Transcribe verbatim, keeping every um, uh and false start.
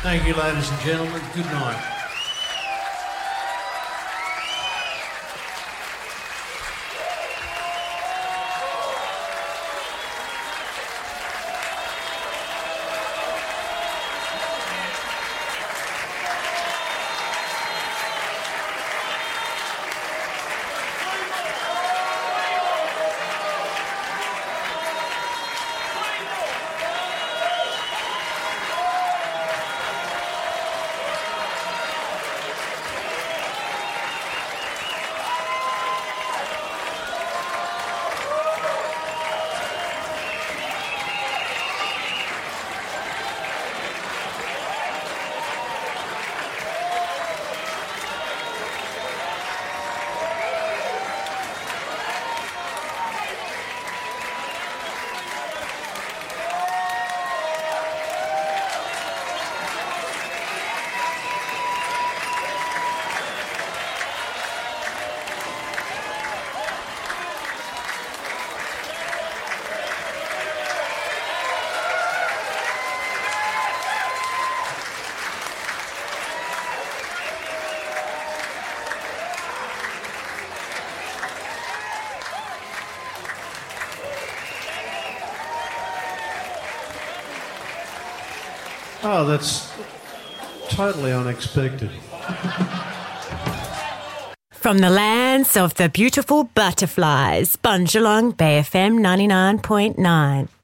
Thank you, ladies and gentlemen. Good night. Oh, that's totally unexpected. From the lands of the beautiful butterflies, Bunjalung Bay F M ninety-nine point nine.